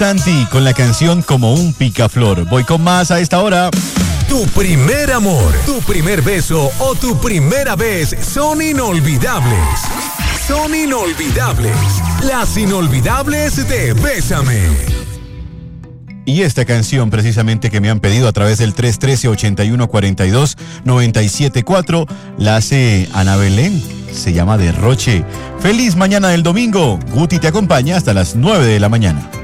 Tanti con la canción Como un picaflor. Voy con más a esta hora. Tu primer amor, tu primer beso o tu primera vez son inolvidables. Son inolvidables. Las inolvidables de Bésame. Y esta canción precisamente que me han pedido a través del 313-8142-974 la hace Ana Belén, se llama Derroche. Feliz mañana del domingo, Guti te acompaña hasta las 9 de la mañana.